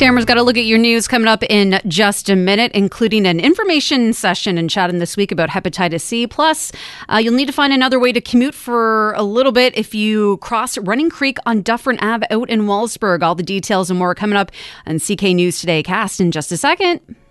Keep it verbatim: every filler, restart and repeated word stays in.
Tamara's got to look at your news coming up in just a minute, including an information session and chatting this week about hepatitis C. Plus, uh, you'll need to find another way to commute for a little bit if you cross Running Creek on Dufferin Avenue out in Wallsburg. All the details and more coming up on C K News Today Cast in just a second.